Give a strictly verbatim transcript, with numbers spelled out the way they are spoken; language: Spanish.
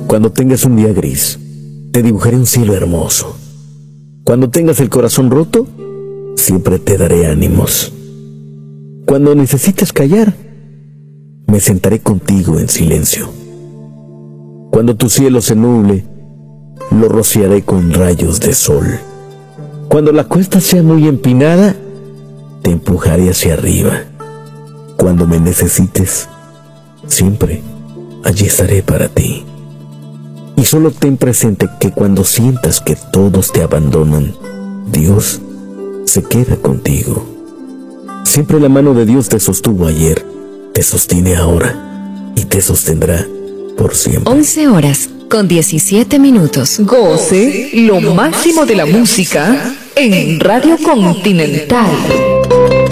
Cuando tengas un día gris, te dibujaré un cielo hermoso. Cuando tengas el corazón roto, siempre te daré ánimos. Cuando necesites callar, me sentaré contigo en silencio. Cuando tu cielo se nuble, lo rociaré con rayos de sol. Cuando la cuesta sea muy empinada, te empujaré hacia arriba. Cuando me necesites, siempre allí estaré para ti. Y solo ten presente que cuando sientas que todos te abandonan, Dios se queda contigo. Siempre la mano de Dios te sostuvo ayer, te sostiene ahora y te sostendrá por siempre. once horas con diecisiete minutos. Goce lo máximo de la música en Radio Continental.